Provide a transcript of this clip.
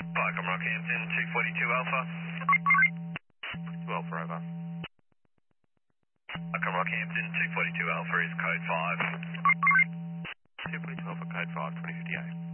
Welcome Rockhampton, 242 Alpha. 12 for over. Welcome Rockhampton, 242 Alpha is code 5. 242 Alpha, code 5, 2058.